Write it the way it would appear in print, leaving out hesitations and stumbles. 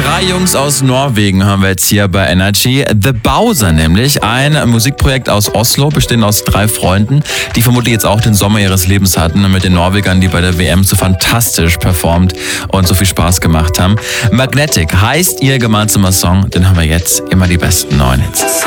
3 Jungs aus Norwegen haben wir jetzt hier bei Energy. The Bowser nämlich, ein Musikprojekt aus Oslo, bestehend aus 3 Freunden, die vermutlich jetzt auch den Sommer ihres Lebens hatten mit den Norwegern, die bei der WM so fantastisch performt und so viel Spaß gemacht haben. Magnetic heißt ihr gemeinsamer Song, den haben wir jetzt, immer die besten neuen Hits.